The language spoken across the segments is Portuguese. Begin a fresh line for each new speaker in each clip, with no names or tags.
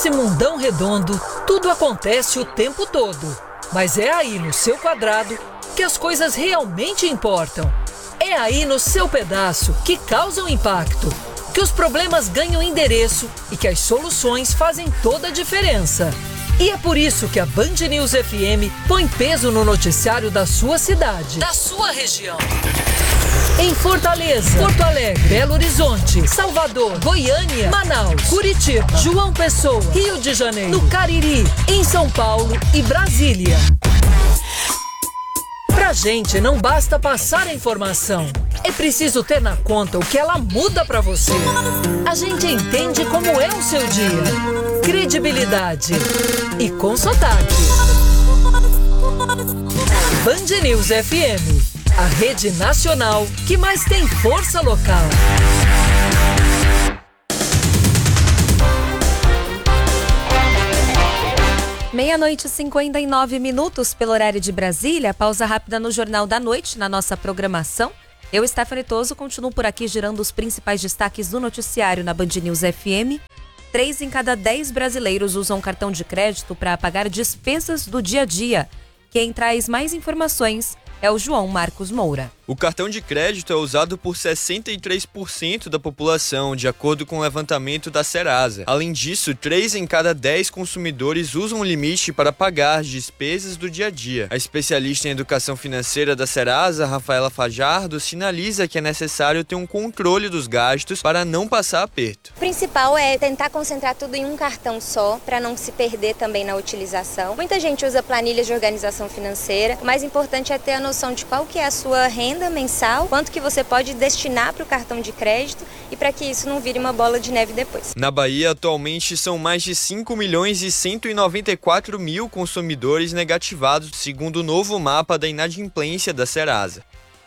Nesse mundão redondo, tudo acontece o tempo todo. Mas é aí no seu quadrado que as coisas realmente importam. É aí no seu pedaço que causam impacto, que os problemas ganham endereço e que as soluções fazem toda a diferença. E é por isso que a Band News FM põe peso no noticiário da sua cidade, da sua região. Em Fortaleza, Porto Alegre, Belo Horizonte, Salvador, Goiânia, Manaus, Curitiba, João Pessoa, Rio de Janeiro, no Cariri, em São Paulo e Brasília. Pra gente não basta passar a informação, é preciso ter na conta o que ela muda pra você. A gente entende como é o seu dia, credibilidade e com sotaque. Band News FM, a rede nacional que mais tem força local.
Meia-noite e 59 minutos pelo horário de Brasília. Pausa rápida no Jornal da Noite, na nossa programação. Eu, Stephanie Toso, continuo por aqui girando os principais destaques do noticiário na Band News FM. 3 em cada 10 brasileiros usam cartão de crédito para pagar despesas do dia a dia. Quem traz mais informações é o João Marcos Moura.
O cartão de crédito é usado por 63% da população, de acordo com o levantamento da Serasa. Além disso, 3 em cada 10 consumidores usam o limite para pagar despesas do dia a dia. A especialista em educação financeira da Serasa, Rafaela Fajardo, sinaliza que é necessário ter um controle dos gastos para não passar aperto.
O principal é tentar concentrar tudo em um cartão só, para não se perder também na utilização. Muita gente usa planilhas de organização financeira. O mais importante é ter a noção de qual que é a sua renda mensal, quanto que você pode destinar para o cartão de crédito e para que isso não vire uma bola de neve depois.
Na Bahia, atualmente, são mais de 5 milhões e 194 mil consumidores negativados, segundo o novo mapa da inadimplência da Serasa.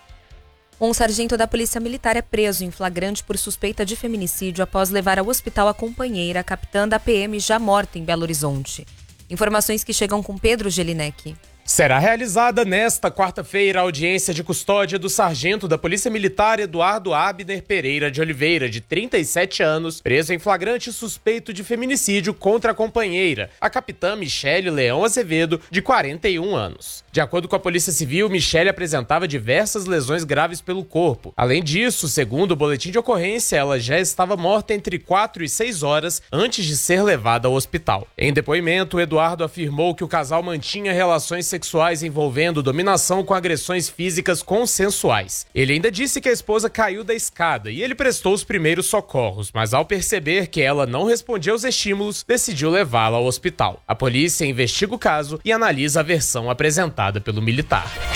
Um sargento da Polícia Militar é preso em flagrante por suspeita de feminicídio após levar ao hospital a companheira, capitã da PM, já morta em Belo Horizonte. Informações que chegam com Pedro Gelinek.
Será realizada nesta quarta-feira a audiência de custódia do sargento da Polícia Militar Eduardo Abner Pereira de Oliveira, de 37 anos, preso em flagrante suspeito de feminicídio contra a companheira, a capitã Michele Leão Azevedo, de 41 anos. De acordo com a Polícia Civil, Michele apresentava diversas lesões graves pelo corpo. Além disso, segundo o boletim de ocorrência, ela já estava morta entre 4 e 6 horas antes de ser levada ao hospital. Em depoimento, Eduardo afirmou que o casal mantinha relações sexuais envolvendo dominação com agressões físicas consensuais. Ele ainda disse que a esposa caiu da escada e ele prestou os primeiros socorros, mas ao perceber que ela não respondia aos estímulos, decidiu levá-la ao hospital. A polícia investiga o caso e analisa a versão apresentada pelo militar.